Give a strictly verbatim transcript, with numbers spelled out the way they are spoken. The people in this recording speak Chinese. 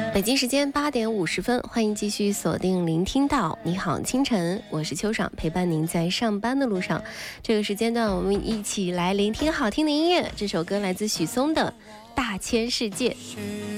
北京时间八点五十分，欢迎继续锁定聆听到你好清晨，我是秋爽，陪伴您在上班的路上。这个时间段，我们一起来聆听好听的音乐。这首歌来自许嵩的《大千世界》。